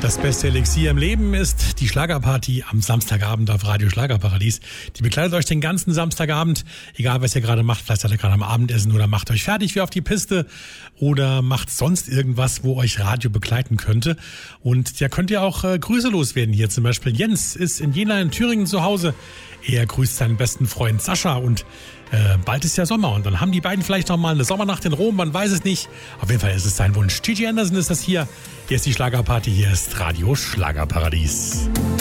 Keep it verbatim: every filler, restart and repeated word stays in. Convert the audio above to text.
Das beste Elixier im Leben ist die Schlagerparty am Samstagabend auf Radio Schlagerparadies. Die begleitet euch den ganzen Samstagabend, egal was ihr gerade macht. Vielleicht seid ihr gerade am Abendessen oder macht euch fertig wie auf die Piste oder macht sonst irgendwas, wo euch Radio begleiten könnte. Und ja, könnt ihr auch äh, Grüße loswerden hier. Zum Beispiel Jens ist in Jena in Thüringen zu Hause. Er grüßt seinen besten Freund Sascha und äh, bald ist ja Sommer und dann haben die beiden vielleicht noch mal eine Sommernacht in Rom, man weiß es nicht. Auf jeden Fall ist es sein Wunsch. Gigi Anderson ist das hier. Hier ist die Schlagerparty, hier ist Radio Schlagerparadies.